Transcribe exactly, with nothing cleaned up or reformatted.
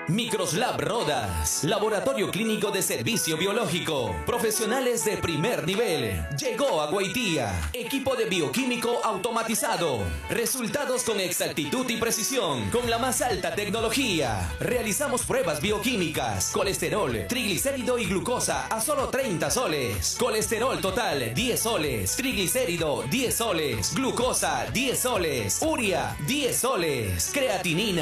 Microslab Rodas, laboratorio clínico de servicio biológico, profesionales de primer nivel. Llegó a Guaitía, equipo de bioquímico automatizado. Resultados con exactitud y precisión, con la más alta tecnología. Realizamos pruebas bioquímicas, colesterol, triglicérido y glucosa a solo treinta soles. Colesterol total diez soles, triglicérido diez soles, glucosa diez soles, urea diez soles, creatinina